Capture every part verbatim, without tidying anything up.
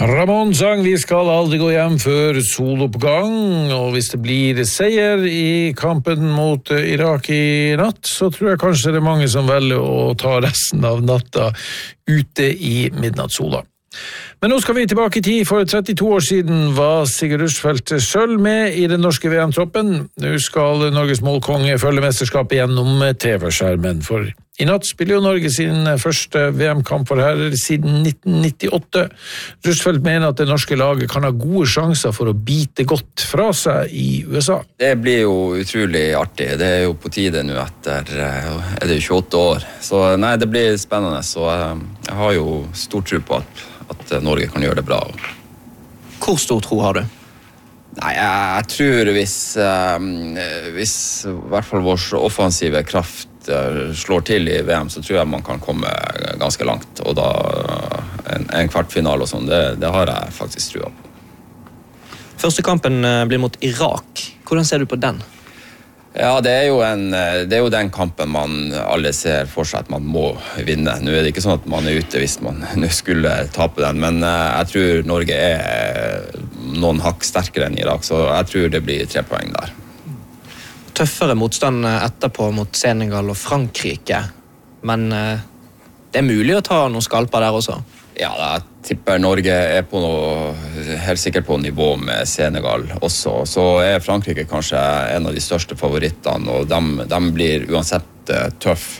Ramón sang vi skal aldri gå hjem før soloppgang, og hvis det blir seier i kampen mot Irak i natt, så tror jeg kanskje det er mange som velger å ta resten av natta ute i midnattssola. Men nå skal vi tilbake i tid. For trettito år siden var Sigurd Rushfeldt selv med i den norske V M-troppen. Nå skal Norges målkonge følge mesterskapet gjennom T V-skjermen, for i natt spiller jo Norge sin første V M-kamp for herrer siden nitten nittiåtte. Rushfeldt mener at det norske laget kan ha gode sjanser for å bite godt fra seg i U S A. Det blir jo utrolig artig. Det er jo på tide nå etter er det tjueåtte år. Så nei, det blir spennende. Så jeg har jo stor tro på at, at Norge kan gjøre det bra. Hvor stor tro har du? Nei, jeg tror hvis, hvis i hvert fall vår offensive kraft slår til i V M, så tror jeg man kan komme ganske langt, og da en, en kvartfinal og sånn, det, det har jeg faktisk trua på. Første kampen blir mot Irak. Hvordan ser du på den? Ja, det er jo, en, det er jo den kampen man alle ser for seg at man må vinne. Nå er det ikke sånn at man er ute hvis man nå skulle tape den, men jeg tror Norge er noen hakk sterkere enn Irak, så jeg tror det blir tre poeng der. Tøffere motstand etterpå mot Senegal og Frankrike, men det er mulig å ta noen skalper der også. Ja, jeg tipper Norge er på noe, helt sikkert på nivå med Senegal også. Så er Frankrike kanskje en av de største favorittene, og de, de blir uansett tøff.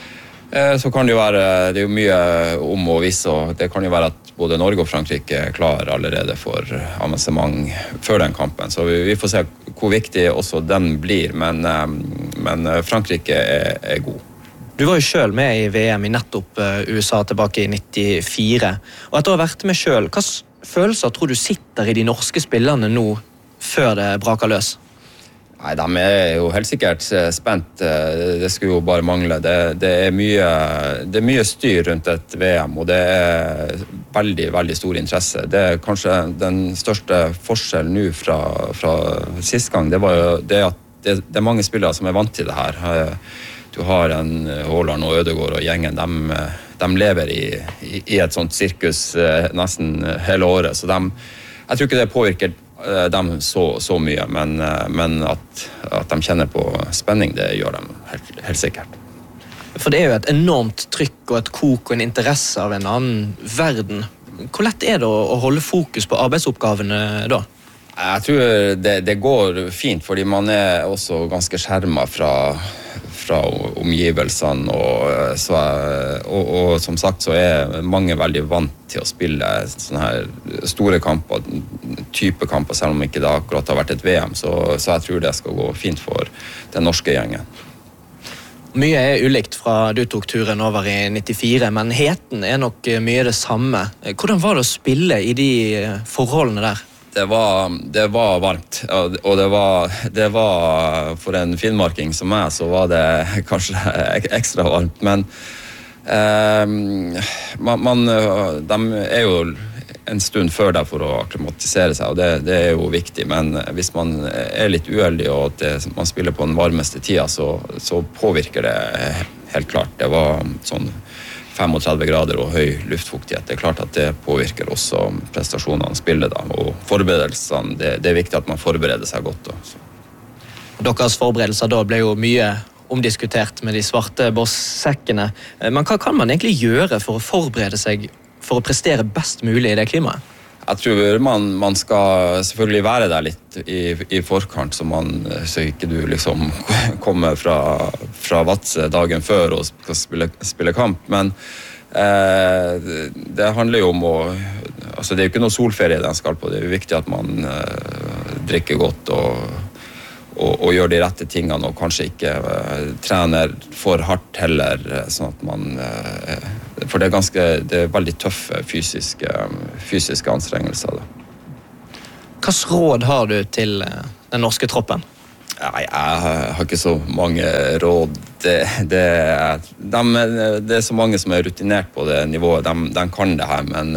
Så kan det jo være, det er jo mye om å vise, og det kan jo være at både Norge og Frankrike er klar allerede for avansement før den kampen. Så vi, vi får se hvor viktig også den blir, men, men Frankrike er, er god. Du var jo selv med i V M i nettopp U S A tilbake i nittifire, og etter å ha vært med selv, hva følelser tror du sitter i de norske spillerne nå før det braker løs? Nei, de er jo helt sikkert spent. Det skulle jo bare mangle. Det, det, er mye, det er mye styr rundt et V M, og det er veldig, veldig stor interesse. Det er kanskje den største forskjellen nå fra, fra sist gang. Det var jo det at det, det er mange spillere som er vant til det her. Du har en Haaland og Ødegaard og gjengen, de, de lever i, i, i et sånt sirkus nesten hele året, så de, jeg tror ikke det påvirker dem så, så mye, men, men at, at de kjenner på spenning, det gjør de helt, helt sikkert. For det er jo et enormt trykk og et kok og en interesse av en annen verden. Hvor lett er det å, å holde fokus på arbeidsoppgavene da? Jeg tror det, det går fint, fordi man er også ganske skjermet fra fra omgivelsene, og, så, og, og som sagt så er mange veldig vant til å spille sånne her store kamper, type kamper, selv om ikke det akkurat har vært et V M, så, så jeg tror det skal gå fint for den norske gjengen. Mye er ulikt fra du tok turen over i nittifire, men heten er nok mye det samme. Hvordan var det å spille i de forholdene der? Det var, det var varmt, og det var, det var for en finnmarking som meg, så var det kanskje ekstra varmt, men eh, man, man, de er jo en stund før der for å akklimatisere seg, og det, det er jo viktig, men hvis man er litt uheldig og at det, man spiller på den varmeste tida, så, så påvirker det helt klart. Det var sånn trettifem grader og høy luftfuktighet. Det er klart at det påvirker også prestasjonene spillet da, og forberedelsene. Det, det er viktig at man forbereder seg godt da. Så. Deres forberedelser da ble jo mye omdiskutert med de svarte bosssekkene. Men hva kan man egentlig gjøre for å forberede seg for å prestere best mulig i det klimaet? Jeg tror man, man skal selvfølgelig være der litt i, i forkant, så, man, så ikke du liksom kommer fra, fra Vadsø dagen før og skal spille, spille kamp. Men eh, det handler jo om å... Altså det er jo ikke noe solferie den skal på. Det er jo viktig at man eh, drikker godt og, og, og gjør de rette tingene, og kanskje ikke eh, trener for hardt heller, sånn at man... Eh, For det er, ganske, det er veldig tøffe fysiske, fysiske anstrengelser. Da. Hva råd har du til den norske troppen? Nei, jeg har ikke så mange råd. Det, det, er, de, det er så mange som er rutinert på det nivået. De, de kan det her, men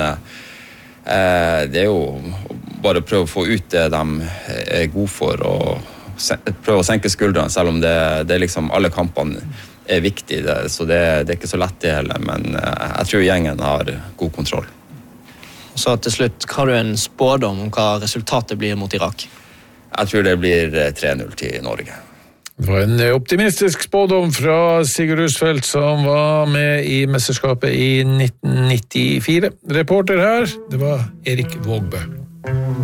eh, det er jo bare å prøve å få ut det de er gode for, og prøve å senke skuldrene, selv om det, det er liksom alle kampene er viktig, det, så det, det er ikke så lett det heller, men jeg tror gjengen har god kontroll. Så Så til slutt, har du en spådom om hva resultatet blir mot Irak? Jeg tror det blir tre null til Norge. Det var en optimistisk spådom fra Sigurd Rusfeldt, som var med i mesterskapet i nitten nittifire. Reporter her, det var Erik Vågbø.